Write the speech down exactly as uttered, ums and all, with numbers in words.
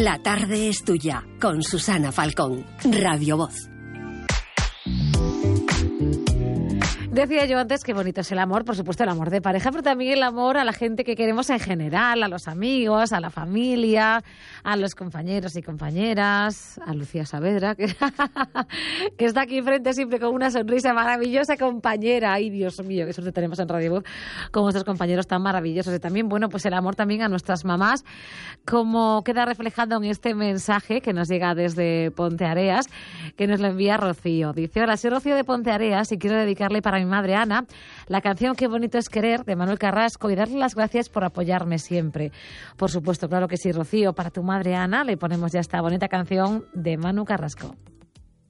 La tarde es tuya, con Susana Falcón, Radio Voz. Decía yo antes que bonito es el amor, por supuesto el amor de pareja, pero también el amor a la gente que queremos en general, a los amigos, a la familia, a los compañeros y compañeras, a Lucía Saavedra, que, que está aquí enfrente siempre con una sonrisa maravillosa, compañera. Ay, Dios mío, qué suerte tenemos en Radio Voz con nuestros compañeros tan maravillosos. Y también, bueno, pues el amor también a nuestras mamás, como queda reflejado en este mensaje que nos llega desde Ponteareas, que nos lo envía Rocío. Dice: hola, soy Rocío de Ponteareas y quiero dedicarle para mi madre Ana la canción Qué bonito es querer, de Manuel Carrasco, y darle las gracias por apoyarme siempre. Por supuesto, claro que sí, Rocío, para tu madre Ana le ponemos ya esta bonita canción de Manu Carrasco.